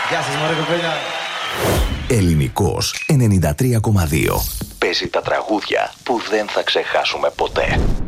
Γεια σας μωρέ κοπέλια. Ελληνικός 93,2. Παίζει τα τραγούδια που δεν θα ξεχάσουμε ποτέ.